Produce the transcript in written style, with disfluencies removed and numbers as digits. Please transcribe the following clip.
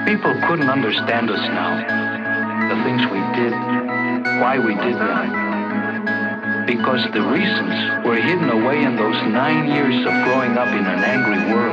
People couldn't understand us now, the things we did, why we did them. Because the reasons were hidden away in those 9 years of growing up in an angry world.